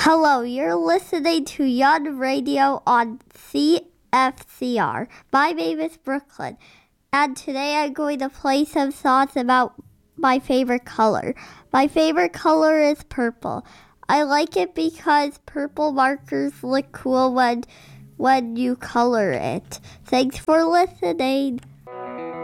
Hello, you're listening to Young Radio on CFCR. My name is Brooklyn, and today I'm going to play some songs about my favorite color. My favorite color is purple. I like it because purple markers look cool when you color it. Thanks for listening.